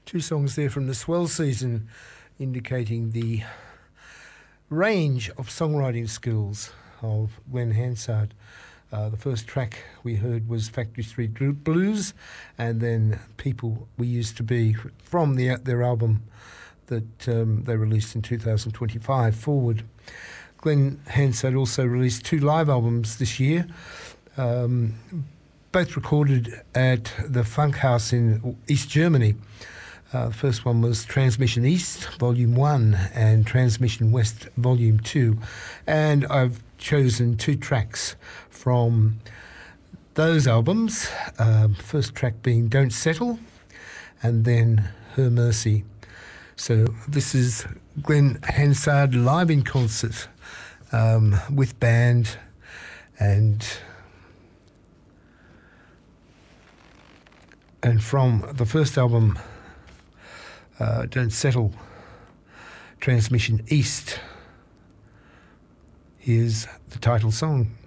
Two songs there from the Swell season, indicating the range of songwriting skills of Glenn Hansard. The first track we heard was Factory Street Blues, and then People We Used to Be from their album that they released in 2025, Forward. Glenn Hansard also released 2 live albums this year, both recorded at the Funkhaus in East Germany. The first one was Transmission East, Volume 1, and Transmission West, Volume 2. And I've chosen 2 tracks from those albums, first track being Don't Settle, and then Her Mercy. So this is Glenn Hansard live in concert with band, and from the first album, Don't Settle, Transmission East, here's the title song.